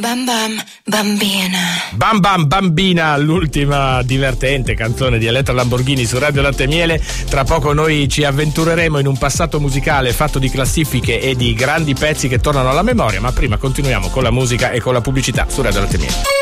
Bam Bam Bambina. Bam Bam Bambina, l'ultima divertente canzone di Elettra Lamborghini su Radio Latte e Miele. Tra poco noi ci avventureremo in un passato musicale fatto di classifiche e di grandi pezzi che tornano alla memoria, ma prima continuiamo con la musica e con la pubblicità su Radio Latte e Miele.